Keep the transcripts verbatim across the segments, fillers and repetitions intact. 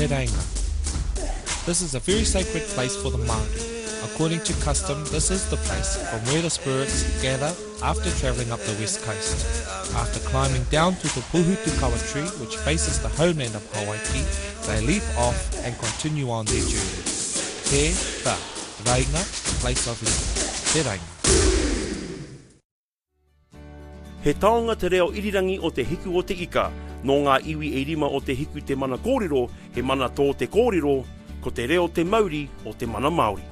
Te Reinga. This is a very sacred place for the Māori. According to custom, this is the place from where the spirits gather after travelling up the west coast. After climbing down to the Puhutukawa tree, which faces the homeland of Hawaii, they leap off and continue on their journey. Te Ta Reinga, place of living. Te Reinga. He taonga te reo irirangi o te hiku o te ika, no ngā iwi e rima o te hiku te mana kōrero, he mana tō te kōrero, ko te reo te Mauri o te mana Māori.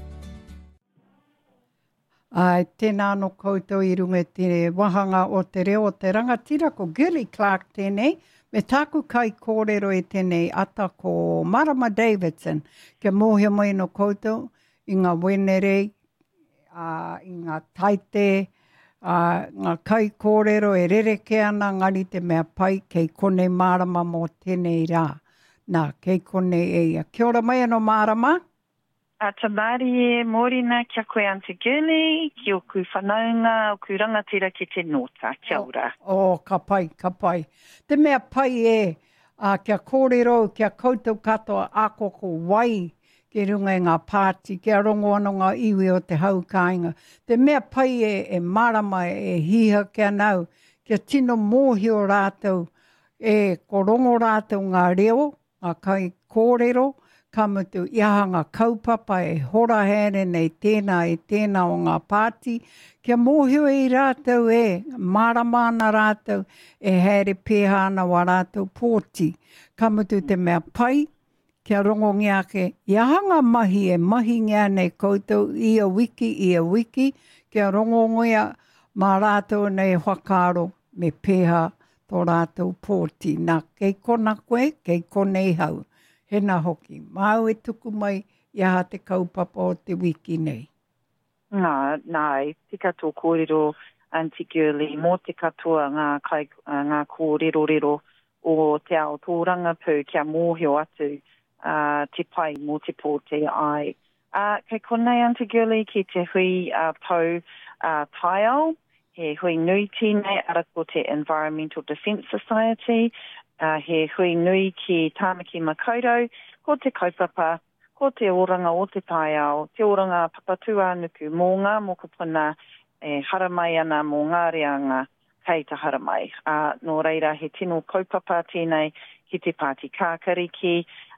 Ai, tēnā no koutou i runga te wahanga o te reo o te rangatira ko Gilly Clark tēnei, me tāku kai kōrero e tēnei ata ko Marama Davidson, ke mōhia mai no koutou, i ngā wenere, uh, i ngā taite, uh, ngā kai kōrero e rereke ana ngari te mea pai kei kone Marama mō tēnei rā. Nā, kei kone e ia. Kia ora mai anō Marama. A tamari e mōrina kia koe Aunty Gilly, ki o ku whanaunga o ku rangatira ki te nota. Kia ora. O, oh, ka pai, ka pai. Te mea pai e, uh, kia kōrero, kia koutou katoa ākoko wai, ke runga i ngā pāti, kia rongo anō ngā iwi o te haukainga. Te mea pai e, e Marama e hiha kia nau, kia tino mōhio rātou, e ko rongo rātou ngā reo, ngā kai kōrero, ka mutu iaha ngā kaupapa e hora here nei tēnā e tēnā o ngā pāti. Kia mōhio i rātou e, Marama ana rātou, e here pēha ana wa rātou pōti. Ka mutu te mea pai, kia rongo ngiake, iaha ngā mahi e mahi ngā nei koutou, ia wiki, ia wiki, kia rongo ngoia mā rātou nei whakaro me pēha tō rātou pōti. Nā, kei kona koe, kei kone i hau. Hena hoki. Māu e tuku mai i aha te kaupapa o te wiki nei. Nā, nai, tika tō kōrero Aunty Gilly, mō te katoa ngā, kai, ngā kōrero rero o te ao tōranga pū kia mōhio atu uh, te pai mō te pōte ai. Uh, kei konei Aunty Gilly ki te hui uh, pau uh, tai ao, he hui nui tēnei ara ko te Environmental Defence Society, uh, he hui nui ki Tāmaki Makaurau, ko te kaupapa, ko te oranga o te tai ao, te oranga papatua nuku mō ngā mokopuna e haramai ana mō ngā reanga kei ta haramai. Uh, nō reira he tino kaupapa tēnei ki te Pāti Kākariki,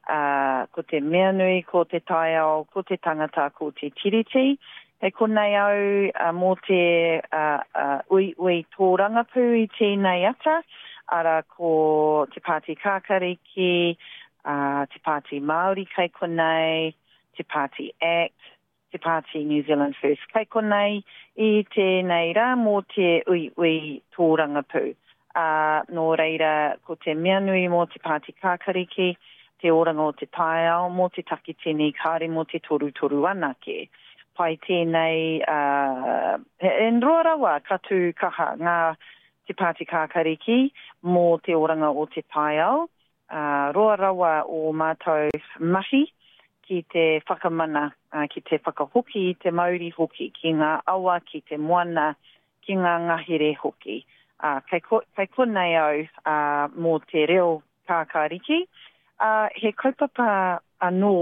uh, ko te mea nui, ko te tai ao, ko te tangata, ko te tiriti. He konei au uh, mō te uh, uh, ui ui tōranga pū i tēnei ata, ara ko te Pāti Kākariki, uh, te Pāti Māori kei konei, te Pāti Act, te Pāti New Zealand First kei konei, i tēnei rā mō te ui ui tōranga pū. Uh, nō reira ko te mea nui mō te Pāti Kākariki, te oranga o te tai ao, mō te takitini kāre mō te toru toru anake. Pai tēnei, uh, en roa rawa katu kaha ngā te Pāti Kākariki mō te oranga o te tai ao, uh, roa rawa o mātou mahi ki te whakamana, uh, ki te whakahoki i te Māori hoki, ki ngā awa, ki te moana, ki ngā ngahere hoki. Uh, kei, ko, kei konei au uh, mō te reo Kākariki, uh, he kaupapa anō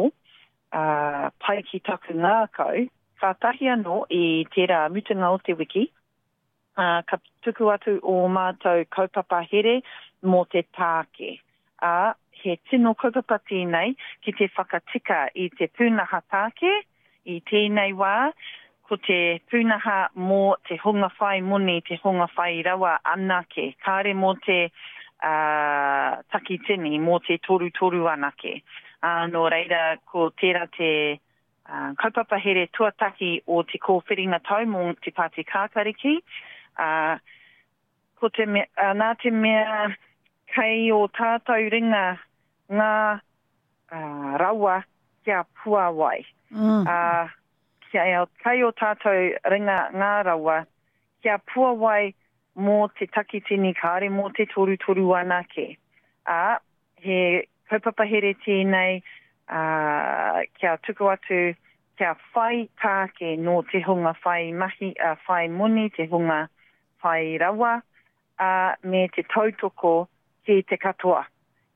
uh, pai ki taku ngākau, ka tahi anō i tērā mutunga o te wiki, uh, ka tuku atu o mātou kaupapa here mō te tāke. Uh, he tino kaupapa tēnei ki te whakatika i te pūnaha tāke, i tēnei wā, ko te pūnaha mō te honga whai muni, te honga whai rawa anake, kāre mō te uh, takitini, mō te toru toru anake. Uh, no reira, ko tērā te Uh, kaupapa here tuataki o te kōwhiringa tau mō te Pāti Kākariki. Uh, ko te me, uh, nā te mea kei o tātou ringa ngā uh, rawa kia puawai. Mm. Uh, kia, kei o tātou ringa ngā rawa kia puawai mō te takitini kāre mō te toru toru anake. Uh, he kaupapa here tēnei Uh, kia tuku atu, kia whai tāke no te hunga whai mahi, uh, whai muni, te hunga whai rawa, uh, me te tautoko ki te katoa,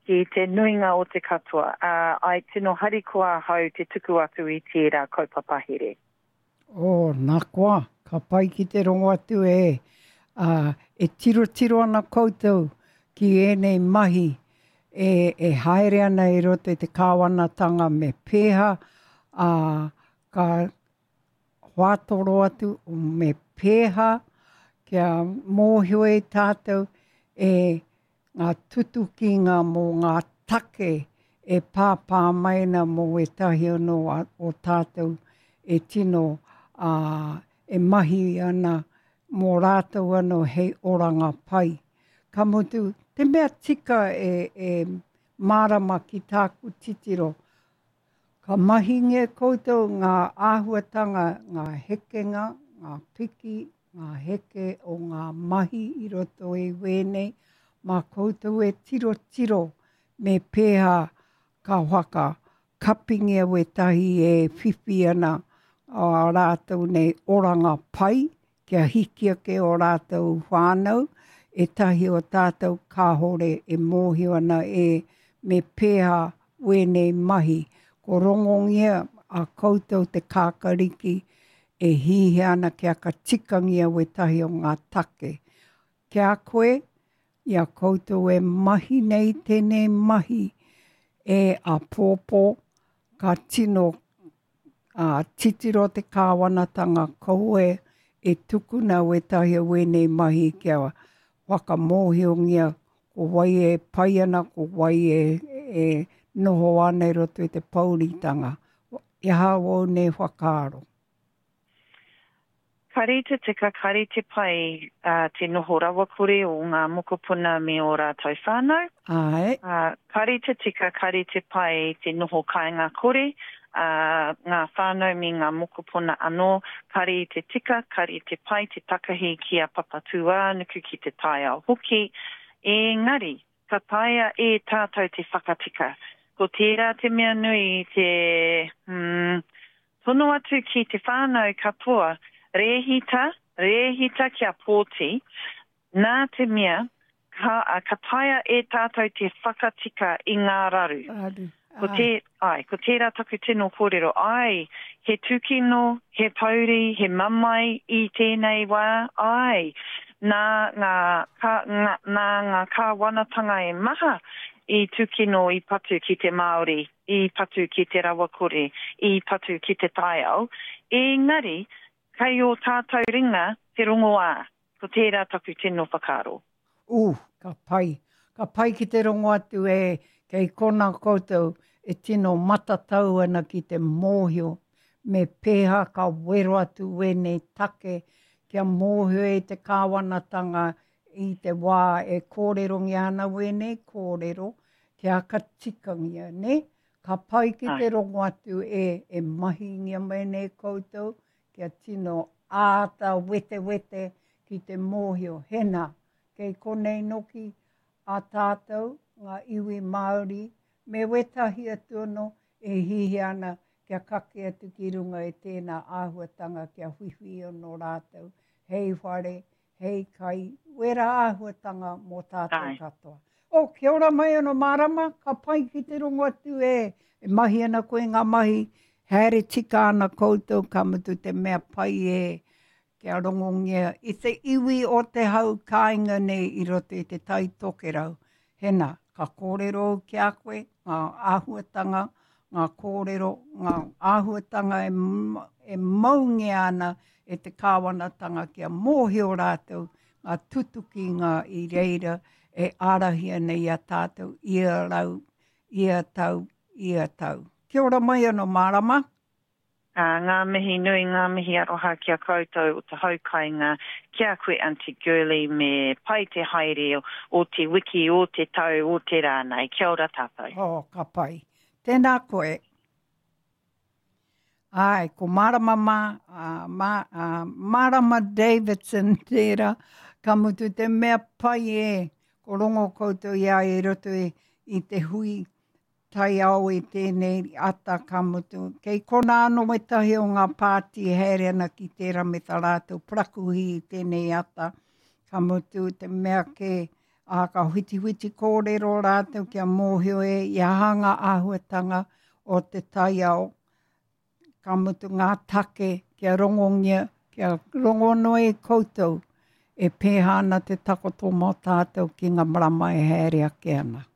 ki te nuinga o te katoa. Uh, ai tino harikoa hau te tuku atu i tērā kaupapahere. O, oh, nā koa, ka pai ki te rongo atu e, uh, e tiro tiro ana koutou ki ēnei mahi, e, e haere ana i roto i te kāwanatanga me pēha, uh, ka whātoro atu me pēha, kia mōhio e tātou, e ngā tutukinga mō ngā take e pāpā maina mō e tahi ono o tātou e tino uh, e mahi ana mō rātou ano hei oranga pai. Ka mutu, te mea tika e, e marama ki tāku titiro. Ka mahinge koutou ngā āhuatanga, ngā hekenga, ngā piki, ngā heke o ngā mahi i roto e wēnei, mā koutou e tiro tiro me pēha ka whaka kapingia we tahi e whiwhi ana o rātou nei oranga pai, kia hikia ke o rātou whānau, e tahi o tātou kāhore e mōhio ana e me pēha wēnei mahi, ko rongongia a koutou te kākariki e hihi ana kia ka tikangia we tahi o ngā take. Kia koe, ia koutou e mahi nei tēnei mahi e a pōpō ka tino a titiro te kāwanatanga koue e tukuna we tahi o wēnei mahi kia whakamōhiongia ko wai e pai ana, ko wai e, e noho ana i roto i te pauritanga. Ia hao nei whakaaro. Karite tika, karite pai uh, te noho rawa kore o ngā mokopuna me o rātou whānau. Ai. Uh, karite tika, karite pai te noho kāinga kore, uh, ngā whānau me ngā mokopuna anō. Karite tika, karite pai te takahi ki a papatua nuku ki te tai ao hoki. Engari, ka taia e tātou te whakatika. Ko tērā te mea nui te hmm, tono atu ki te whānau katoa, rehita, rehita kia pōti, nā te mea, ka, ka taia e tātou te whakatika i ngā raru. Aru. Ko, te, ai, ko tērā taku tino kōrero, ai, he tukino, he pauri, he mamai i tēnei wā, ai, nā ngā, ka, ngā, nā ngā kāwanatanga e maha, i tukino i patu ki te Māori, i patu ki te rawakore, i patu ki te taiao, engari, kai o tātou ringa te rongo ā, ko tērā taku tino whakaro. U, ka pai. Ka pai ki te rongo atu e, kei kona koutou e tino matatau ana ki te mōhio, me pēha ka wero atu wēnei take, kia mōhio e te kāwanatanga i te wā e kōrero ngi ana wēnei kōrero, kia ka tikangia, ne? Ka pai ki te rongo atu e, e mahi ngia wēnei koutou, kia tino āta wete wete ki te mōhio. Hena, kei konei noki a tātou, ngā iwi Māori, me wetahi atu no e hihi ana kia kake atu ki runga e tēnā āhuatanga kia whiwhi no rātou. Hei whare, hei kai, wera āhuatanga mō tātou katoa. O, kia ora mai ano marama, ka pai ki te rongo atu e, e mahi ana koe ngā mahi, haere tika ana koutou ka mutu te mea pai e, kia rongongia, i te iwi o te hau kāinga nei i roto i te tai tokerau. Hena, ka kōrero kia koe, ngā āhuatanga, ngā kōrero, ngā āhuatanga e, e maungi ana e te kāwanatanga kia mōhio rātou, ngā tutuki ngā i reira e ārahia nei a tātou, ia rau, ia tau, ia tau. Kia ora mai ano marama. Uh, ngā mihi nui, ngā mihi aroha kia koutou o te haukainga, kia koe Auntie Girly me pai te haere o, o te wiki, o te tau, o te rānei. Kia ora tātou. Oh, ka pai. Tēnā koe. Ai, ko marama ma, uh, ma, uh, marama Davidson tērā, ka mutu te mea pai e, ko rongo koutou ia e roto e, i te hui tai au i tēnei ata ka mutu. Kei kona anō me tahi o ngā pāti haere ana ki tērā me tā rātou prakuhi i tēnei ata ka mutu. Te mea ke A ka huiti huiti kōrero rātou kia mōhio e i ahanga āhuatanga o te tai ao. Ka mutu ngā take kia rongongia, kia rongono e koutou e pēhana te takoto mō tātou ki ngā marama e haere ake ana.